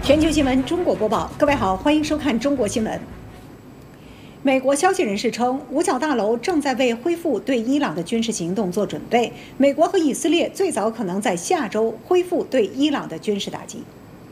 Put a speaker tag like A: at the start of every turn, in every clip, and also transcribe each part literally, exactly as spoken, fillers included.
A: 全球新闻中国播报，各位好，欢迎收看中国新闻。美国消息人士称，五角大楼正在为恢复对伊朗的军事行动做准备。美国和以色列最早可能在下周恢复对伊朗的军事打击。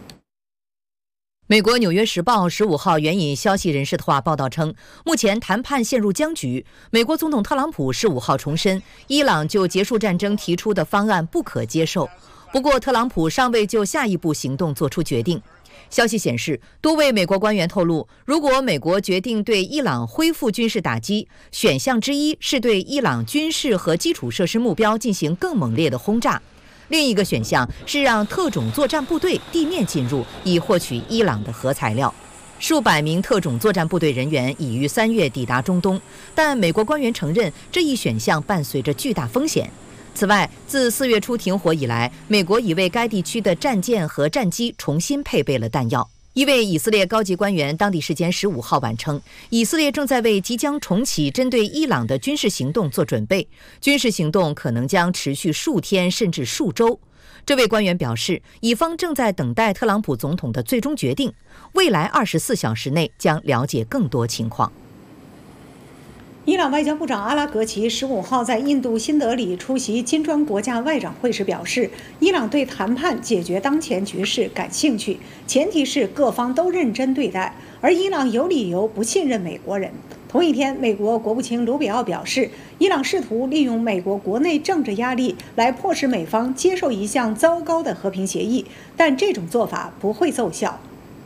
B: 美国《纽约时报》十五号援引消息人士的话报道称，目前谈判陷入僵局。美国总统特朗普十五号重申，伊朗就结束战争提出的方案不可接受。不过，特朗普尚未就下一步行动做出决定。消息显示，多位美国官员透露，如果美国决定对伊朗恢复军事打击，选项之一是对伊朗军事和基础设施目标进行更猛烈的轰炸。另一个选项是让特种作战部队地面进入，以获取伊朗的核材料。数百名特种作战部队人员已于三月抵达中东，但美国官员承认这一选项伴随着巨大风险。此外，自四月初停火以来，美国已为该地区的战舰和战机重新配备了弹药。一位以色列高级官员当地时间十五号晚称，以色列正在为即将重启针对伊朗的军事行动做准备，军事行动可能将持续数天甚至数周。这位官员表示，以方正在等待特朗普总统的最终决定，未来二十四小时内将了解更多情况。
A: 伊朗外交部长阿拉格齐十五号在印度新德里出席金砖国家外长会时表示，伊朗对谈判解决当前局势感兴趣，前提是各方都认真对待，而伊朗有理由不信任美国人。同一天，美国国务卿卢比奥表示，伊朗试图利用美国国内政治压力来迫使美方接受一项糟糕的和平协议，但这种做法不会奏效。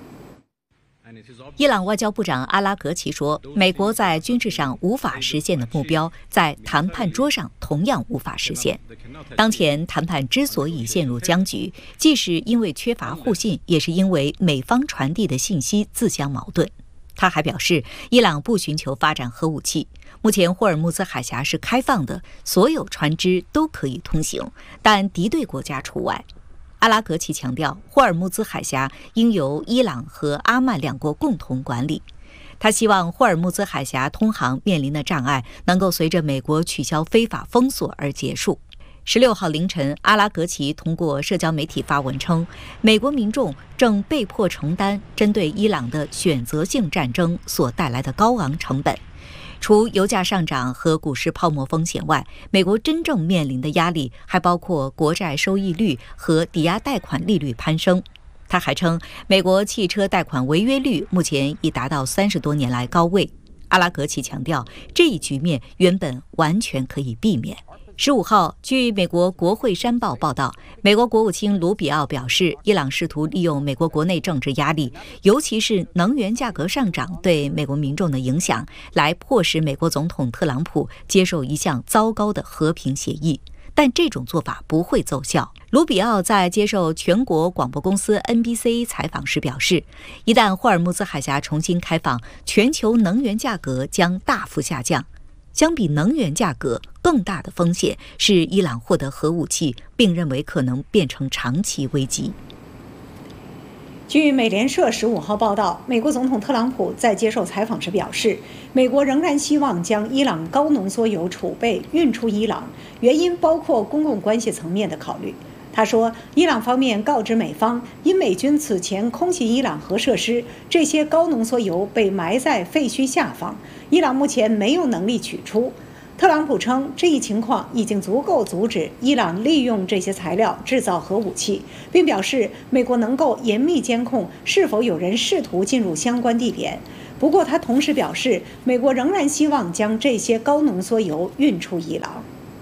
C: 伊朗外交部长阿拉格齐说，美国在军事上无法实现的目标，在谈判桌上同样无法实现。当前谈判之所以陷入僵局，既是因为缺乏互信，也是因为美方传递的信息自相矛盾。他还表示，伊朗不寻求发展核武器，目前霍尔木兹海峡是开放的，所有船只都可以通行，但敌对国家除外。阿拉格齐强调，霍尔木兹海峡应由伊朗和阿曼两国共同管理。他希望霍尔木兹海峡通航面临的障碍能够随着美国取消非法封锁而结束。十六号凌晨，阿拉格齐通过社交媒体发文称，美国民众正被迫承担针对伊朗的选择性战争所带来的高昂成本。除油价上涨和股市泡沫风险外，美国真正面临的压力还包括国债收益率和抵押贷款利率攀升。他还称，美国汽车贷款违约率目前已达到三十多年来高位。阿拉格齐强调，这一局面原本完全可以避免。十五号，据美国国会山报报道，美国国务卿卢比奥表示，伊朗试图利用美国国内政治压力，尤其是能源价格上涨对美国民众的影响，来迫使美国总统特朗普接受一项糟糕的和平协议。但这种做法不会奏效。卢比奥在接受全国广播公司 N B C 采访时表示，一旦霍尔木兹海峡重新开放，全球能源价格将大幅下降。相比能源价格，更大的风险是伊朗获得核武器，并认为可能变成长期危机。
A: 据美联社十五号报道，美国总统特朗普在接受采访时表示，美国仍然希望将伊朗高浓缩铀储备运出伊朗，原因包括公共关系层面的考虑。他说，伊朗方面告知美方，因美军此前空袭伊朗核设施，这些高浓缩铀被埋在废墟下方，伊朗目前没有能力取出。特朗普称，这一情况已经足够阻止伊朗利用这些材料制造核武器，并表示美国能够严密监控是否有人试图进入相关地点。不过，他同时表示，美国仍然希望将这些高浓缩铀运出伊朗。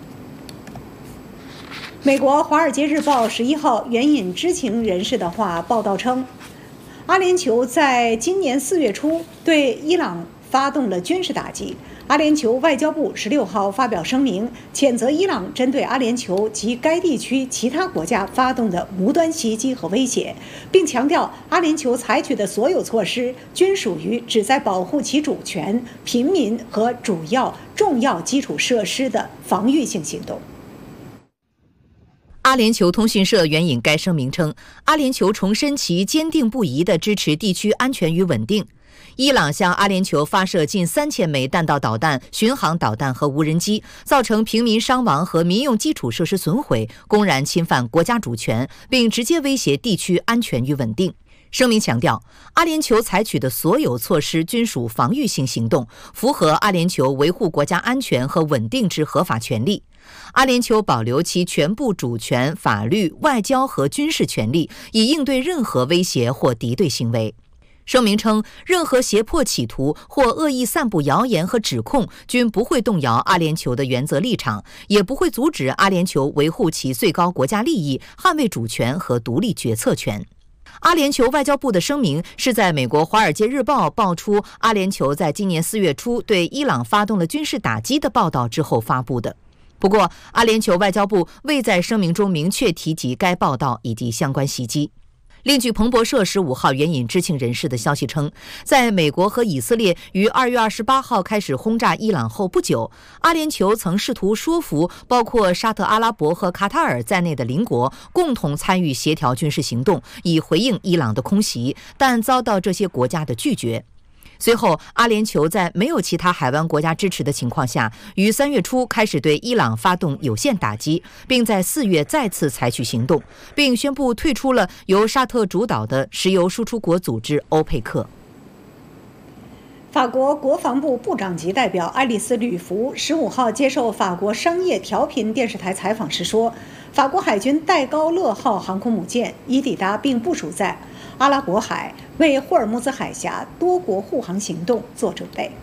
A: 美国《华尔街日报》十一号援引知情人士的话报道称，阿联酋在今年四月初对伊朗发动了军事打击。阿联酋外交部十六号发表声明，谴责伊朗针对阿联酋及该地区其他国家发动的无端袭击和威胁，并强调阿联酋采取的所有措施均属于旨在保护其主权、平民和主要重要基础设施的防御性行动。
B: 阿联酋通讯社援引该声明称，阿联酋重申其坚定不移地支持地区安全与稳定。伊朗向阿联酋发射近三千枚弹道导弹、巡航导弹和无人机，造成平民伤亡和民用基础设施损毁，公然侵犯国家主权，并直接威胁地区安全与稳定。 声明强调，阿联酋采取的所有措施均属防御性行动，符合阿联酋维护国家安全和稳定之合法权利。阿联酋保留其全部主权、法律、外交和军事权利，以应对任何威胁或敌对行为。声明称，任何胁迫企图或恶意散布谣言和指控均不会动摇阿联酋的原则立场，也不会阻止阿联酋维护其最高国家利益，捍卫主权和独立决策权。阿联酋外交部的声明是在美国《华尔街日报》爆出阿联酋在今年四月初对伊朗发动了军事打击的报道之后发布的。不过，阿联酋外交部未在声明中明确提及该报道以及相关袭击。另据彭博社十五号援引知情人士的消息称，在美国和以色列于二月二十八号开始轰炸伊朗后不久，阿联酋曾试图说服包括沙特阿拉伯和卡塔尔在内的邻国共同参与协调军事行动，以回应伊朗的空袭，但遭到这些国家的拒绝。随后，阿联酋在没有其他海湾国家支持的情况下，于三月初开始对伊朗发动有限打击，并在四月再次采取行动，并宣布退出了由沙特主导的石油输出国组织欧佩克。
A: 法国国防部部长级代表爱丽丝·吕弗十五号接受法国商业调频电视台采访时说，法国海军戴高乐号航空母舰已抵达并部署在阿拉伯海，为霍尔木兹海峡多国护航行动做准备。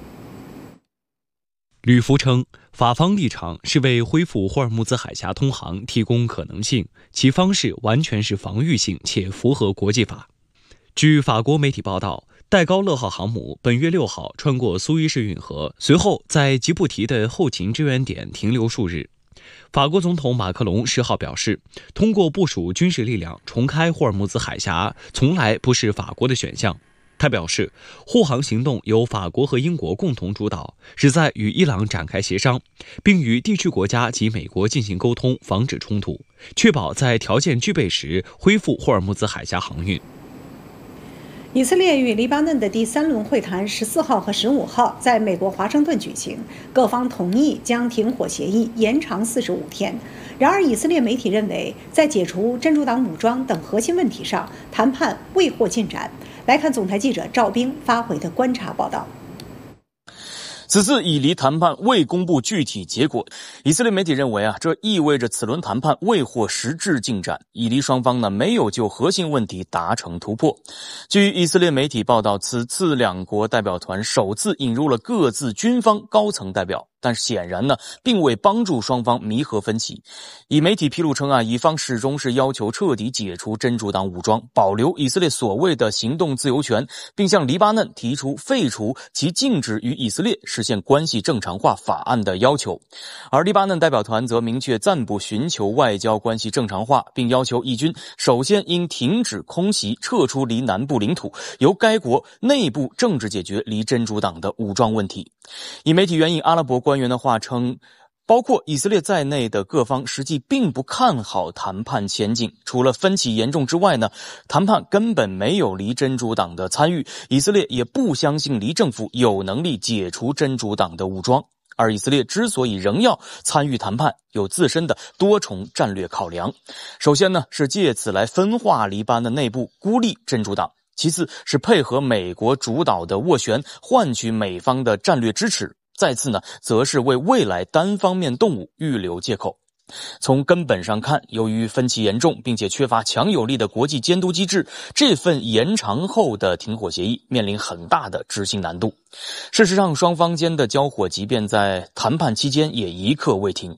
D: 吕弗称，法方立场是为恢复霍尔木兹海峡通航提供可能性，其方式完全是防御性且符合国际法。据法国媒体报道，戴高乐号航母本月六号穿过苏伊士运河，随后在吉布提的后勤支援点停留数日。法国总统马克龙十号表示，通过部署军事力量重开霍尔木兹海峡，从来不是法国的选项。他表示，护航行动由法国和英国共同主导，旨在与伊朗展开协商，并与地区国家及美国进行沟通，防止冲突，确保在条件具备时恢复霍尔木兹海峡航运。
A: 以色列与黎巴嫩的第三轮会谈十四号和十五号在美国华盛顿举行，各方同意将停火协议延长四十五天。然而，以色列媒体认为，在解除真主党武装等核心问题上，谈判未获进展。来看总台记者赵兵发回的观察报道。
E: 此次以黎谈判未公布具体结果，以色列媒体认为啊，这意味着此轮谈判未获实质进展，以黎双方呢没有就核心问题达成突破。据以色列媒体报道，此次两国代表团首次引入了各自军方高层代表，但是显然呢，并未帮助双方弥合分歧。以媒体披露称啊，以方始终是要求彻底解除真主党武装，保留以色列所谓的行动自由权，并向黎巴嫩提出废除其禁止与以色列实现关系正常化法案的要求。而黎巴嫩代表团则明确暂不寻求外交关系正常化，并要求以军首先应停止空袭，撤出黎南部领土，由该国内部政治解决黎真主党的武装问题。以媒体援引阿拉伯官员的话称，包括以色列在内的各方实际并不看好谈判前景，除了分歧严重之外呢，谈判根本没有黎真主党的参与，以色列也不相信黎政府有能力解除真主党的武装。而以色列之所以仍要参与谈判，有自身的多重战略考量。首先呢，是借此来分化黎巴嫩内部，孤立真主党；其次是配合美国主导的斡旋，换取美方的战略支持；再次呢，则是为未来单方面动武预留借口。从根本上看，由于分歧严重并且缺乏强有力的国际监督机制，这份延长后的停火协议面临很大的执行难度。事实上，双方间的交火即便在谈判期间也一刻未停。